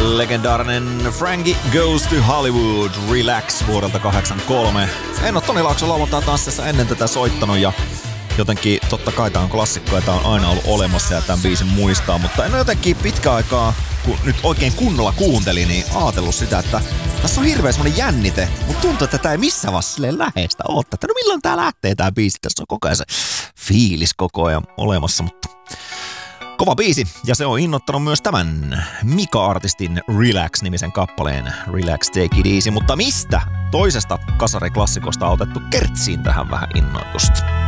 Legendaarinen Frankie Goes to Hollywood Relax vuodelta 83. En ole Toni Laakson lauantai tanssissa ennen tätä soittanut ja jotenkin totta kai tää on klassikko ja tää on aina ollut olemassa ja tämän biisin muistaa, mutta en ole jotenkin pitkä aikaa, kun nyt oikein kunnolla kuuntelin, niin ajatellut sitä, että tässä on hirveä semmonen jännite, mutta tuntuu, että tää ei missään vaiheessa silleen läheistä odottaa, että no milloin tää lähtee tää biisi, tässä on koko ajan se fiilis koko ajan olemassa, mutta kova biisi, ja se on innoittanut myös tämän Mika-artistin Relax-nimisen kappaleen Relax Take It Easy, mutta mistä toisesta kasariklassikosta on otettu kertsiin tähän vähän innoitusta?